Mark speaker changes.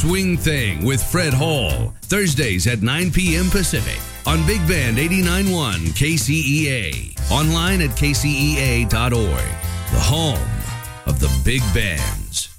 Speaker 1: Swing Thing with Fred Hall, Thursdays at 9 p.m. Pacific on Big Band 89.1 KCEA. Online at kcea.org, the home of the big bands.